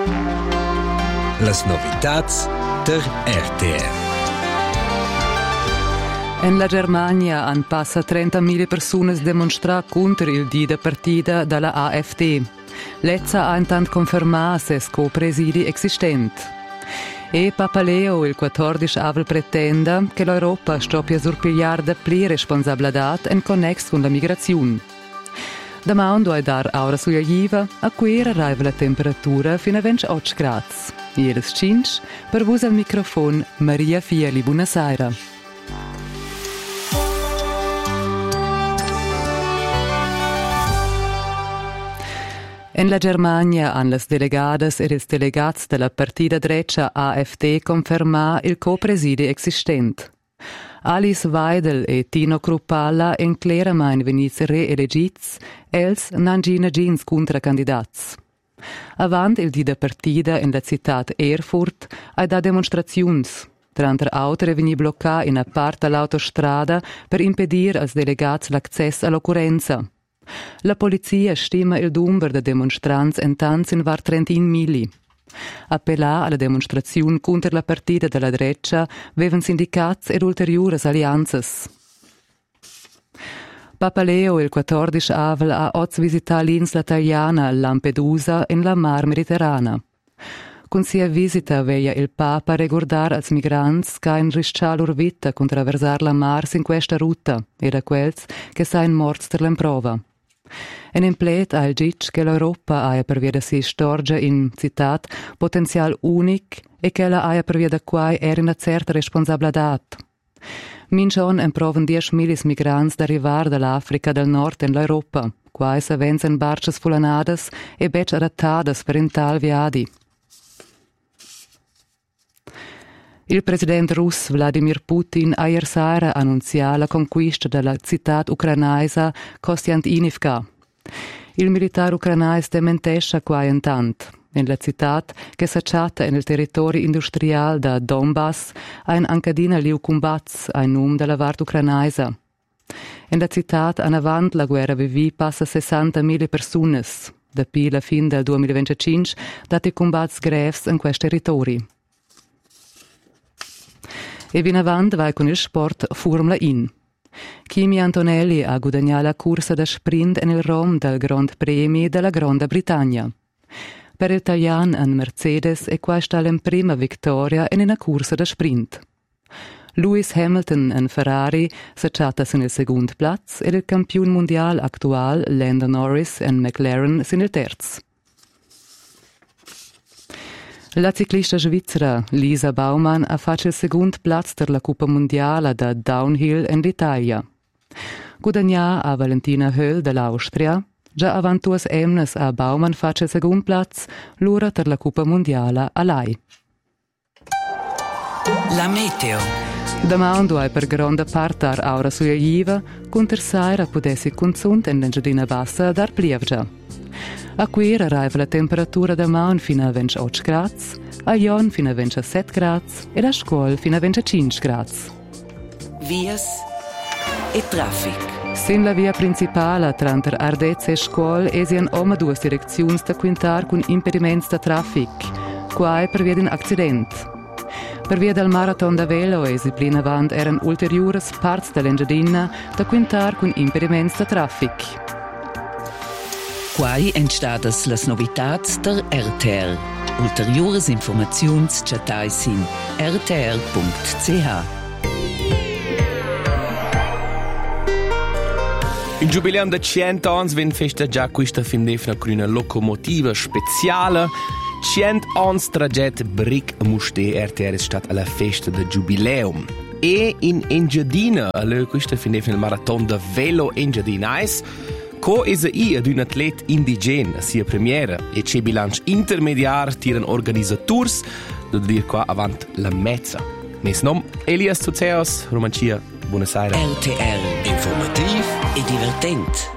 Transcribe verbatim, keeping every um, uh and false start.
Las novitats der R T R. In la Germania han passa trentamila persone demonstrar contro il dì da partita dalla A F D. Lezza ha intanto confermato se scopresidi esistente. E Papa Leo il quattordici avril pretenda che l'Europa stoppia sorpigliare da pli responsabilità in connex con la migrazione. Domando a dar aura sulla Jiva, a cui arriva la temperatura fino a ventotto gradi. Ieles cinque, per voi al microfono Maria Fiali, buonasera. In la Germania hanno le delegate e i delegati della partita dreccia A F D confermato il co-presidio esistente. Alice Weidel e Tino Kruppalla in claramente venisse reelegits, els non gina gins contracandidats. Avant il dì da partita in la città Erfurt ha da demonstrazioni. Trantre auto veni bloccà in a parte dell'autostrada per impedire als delegati l'accesso all'occorrenza. La polizia stima il numero di demonstranti intanto in var trentin mili. Appellà alla demonstrazione contro la partita della dreccia vevan sindicati ed ulteriori alleanze. Papa Leo il quattordici avril ha oggi visitato l'insula italiana Lampedusa in la Mar Mediterrana. Con sia visita veia il Papa ricordare als migranti che hanno rischiato la vita con attraversare la Mars in questa rotta e da quelli che sono morti per l'improva. En implet ha il dic che l'Europa ha per via da si storge in, citat, potenzial unic e che la ha per via da quai era una certa responsabilità. Minchon improven dieci milis migranti d'arrivar dall'Africa del Nord in l'Europa, quai se venzen barces fulanadas e bec adattadas per in tal viadi. Il presidente russo Vladimir Putin ha ieri sera annunziato la conquista della città ucrainese Kostiantynivka. Il militare ucrainese dementesce qua intanto. In la città, che si acciatta nel territorio industriale da Donbass, ha in ancadina liu combats a nome della vart ucrainese. In la città, an avant la guerra vivi passa sessantamila persone. Da pi la fin del duemilaventicinque, dati combats greves in questi territori. E vin avanti vai con il sport Formula uno. Kimi Antonelli ha guadagnato la corsa da sprint nel Rom del Grand Premi della Grande Bretagna. Per l'italiano in Mercedes è questa la prima vittoria in una corsa da sprint. Lewis Hamilton in Ferrari si chatta nel secondo platz e il campione mondiale attuale Lando Norris in McLaren sin il terzo. La ciclista svizzera Lisa Baumann ha fatto il secondo platz per la Coppa Mondiale da Downhill in Italia. Guadagna a Valentina Höll dell'Austria, già avantuas emnes a Baumann faccia il secondo platz, l'ora per la Coppa Mondiale a lei. La meteo. Domando è per grande parte aura sulla Jiva, con terzaira potessi consumare in l'engiadina bassa dar plievgia. A qui arriva la temperatura da man fino a ventotto gradi, a Jon fino a ventisette gradi e a scuola fino a venticinque gradi. Vias e traffic. Sin la via principale tra Ardezza e scuola esian oma due direzioni da quintar con impedimenti da traffic. Qua per via di un accidente. Per via del marathon da velo e disciplina avant erano ulteriori parti dell'engiadina da quintar con impedimenti da traffic. Quai entstadas las novitats der R T R. Ulteriores informaziuns chatais in r t r punct c h. Il jubileum de cento anni viene festeggiato questa fin d'efna con una locomotiva speciale. cento anni trajet Brick Muste R T R è stata alla festa del jubileum. E in Engiadina, allora questa fin d'efna il marathon de velo Engiadinais, co esa i ad un atlet indigen a sia premiera e c'è bilancio intermediar tiran organisators da dir qua avant la mezza. Mes nom Elias Tuzeos, Romancia, buonasera. R T R, informativ e divertent.